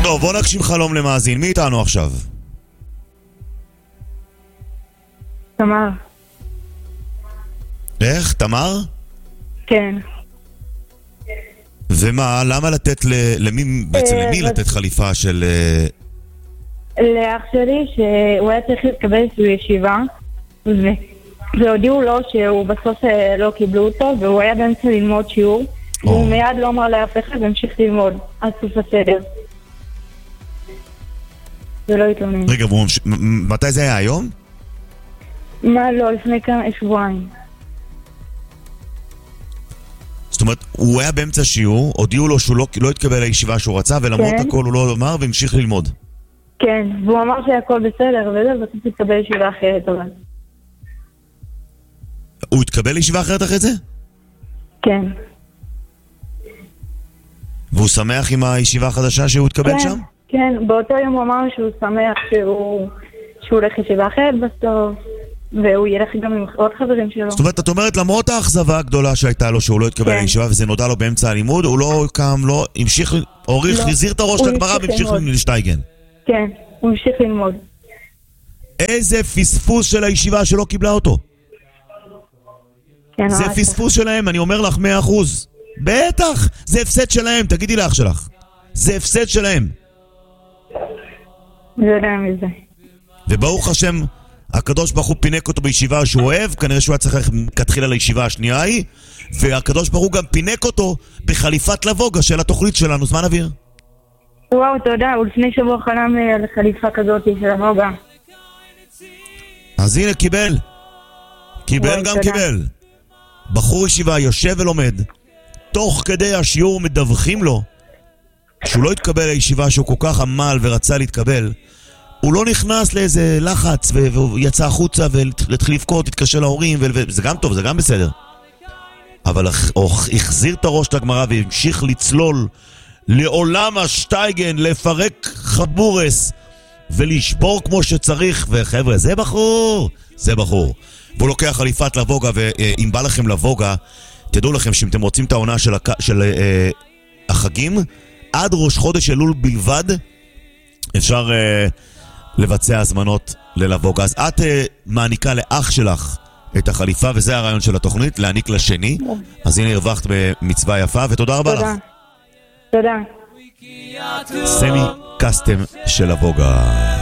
טוב, בוא נגשים חלום למאזין. מי איתנו עכשיו? תמר. איך? תמר? כן. ומה, למה לתת למי, בעצם למי לתת חליפה של... לאח שלי שהוא היה צריך להתקבל בישיבה והודיעו לו שהוא בסוף לא קיבלו אותו והוא היה באמצע ללמוד שיעור והוא מיד לא אמר לאף אחד והמשיך ללמוד עד סוף הסדר ולא התלונן. רגע, מתי זה היה? היום? מה לא, לפני כמה שבועיים. זאת אומרת, הוא היה באמצע שיעור, הודיעו לו שהוא לא התקבל לישיבה שהוא רצה ולמרות הכל הוא לא אמר והמשיך ללמוד. כן, והוא אמר שהכל בסדר וזה, בסוף התקבל לישיבה אחרת אבל. הוא התקבל לישיבה אחרת אחרי זה? כן. והוא שמח עם הישיבה החדשה שהוא התקבל שם? כן, באותו יום הוא אמר שהוא שמח שהוא הולך לישיבה אחרת בסוף והוא ילך גם עם עוד חברים שלו. זאת אומרת, את אומרת, למרות האכזבה הגדולה שהייתה לו שהוא לא התקבל לישיבה וזה נודע לו באמצע הלימוד, הוא לא קם, לא המשיך, עוריך, החזיר את הראש לגמרא והמשיך להשתייגן. כן, הוא המשיך ללמוד. איזה פספוס של הישיבה שלא קיבלה אותו. זה פספוס שלהם, אני אומר לך 100%. בטח, זה הפסד שלהם, תגידי לאח שלך. זה הפסד שלהם. לא יודע מזה. וברוך השם, הקדוש ברוך הוא פינק אותו בישיבה שהוא אוהב, כנראה שהוא היה צריך להתחיל על הישיבה השנייה היא, והקדוש ברוך הוא גם פינק אותו בחליפת לבוגה של התוכנית שלנו, זמן אוויר. וואו, תודה, הוא לפני שבוע חלם על חליפה כזאת של לבוגה. אז הנה, קיבל. קיבל גם קיבל. בחור ישיבה יושב ולומד, תוך כדי השיעור מדווחים לו שהוא לא התקבל לישיבה שהוא כל כך עמל ורצה להתקבל. הוא לא נכנס לאיזה לחץ והוא יצא החוצה ולהתחיל לבכות, התקשר להורים וזה גם טוב, זה גם בסדר. אבל החזיר את הראש לגמרא והמשיך לצלול לעולם השטייגן, לפרק חבורס ולשבור כמו שצריך. וחבר'ה, זה בחור, זה בחור. והוא לוקח חליפת לבוגה, ואם בא לכם לבוגה, תדעו לכם שאם אתם רוצים את העונה של החגים, עד ראש חודש אלול בלבד אפשר לבצע הזמנות ללבוגה. אז את מעניקה לאח שלך את החליפה, וזה הרעיון של התוכנית, להעניק לשני. אז הנה הרווחת במצווה יפה, ותודה רבה לך. תודה. סמי קסטם של לבוגה.